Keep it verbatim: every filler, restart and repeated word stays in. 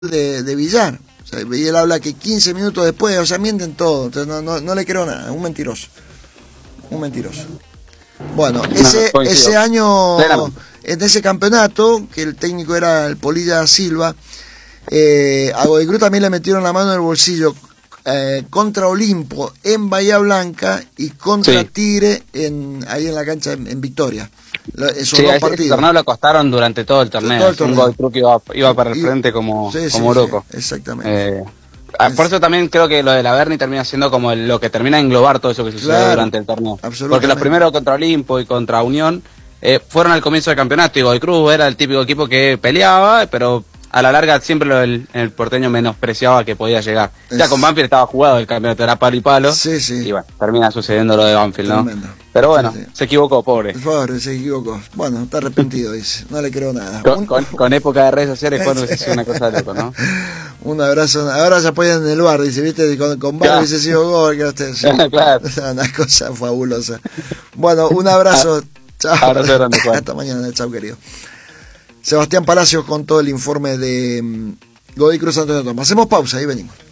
de, de Villar. O sea, y él habla que quince minutos después, o sea, mienten todo. Entonces no, no, no le creo nada, un mentiroso. Un mentiroso. Bueno, ese, no, ese año, Plenamente. en ese campeonato, que el técnico era el Polilla Silva, eh, a Godoy Cruz también le metieron la mano en el bolsillo eh, contra Olimpo en Bahía Blanca y contra Sí. Tigre en, ahí en la cancha en, en Victoria. Lo- Esos Sí, dos a ese partidos. torneo lo acostaron durante todo el torneo. Todo el Un torneo. Godoy Cruz que iba, iba para el Y- frente como, sí, sí, como sí, loco. exactamente. Eh, ah, por eso también creo que lo de la Berni termina siendo como el- lo que termina de englobar todo eso que sucedió Claro, durante el torneo. absolutamente. Porque los primeros contra Olimpo y contra Unión eh, fueron al comienzo del campeonato y Godoy Cruz era el típico equipo que peleaba, pero a la larga siempre lo- el, el porteño menospreciaba que podía llegar. Ya Es- con Banfield estaba jugado el campeonato, era palo y palo. Sí, sí. Y bueno, termina sucediendo lo de Banfield, ¿no? Tremendo. Pero bueno, Sí, sí. se equivocó, pobre. Por favor, se equivocó. Bueno, está arrepentido, dice. No le creo nada. Con, Un, con, con época de redes sociales cuando se hace una cosa de loco, ¿no? un abrazo. Ahora se apoyan en el bar, dice, viste, con, con bar Claro. hubiese sido gol. Que usted, sí. Claro. Una cosa fabulosa. Bueno, un abrazo. Chao. Abrazo grande, Juan. Hasta mañana. Chao, querido. Sebastián Palacios con todo el informe de mm, Godoy Cruz Antonio Tomás. Hacemos pausa, ahí venimos.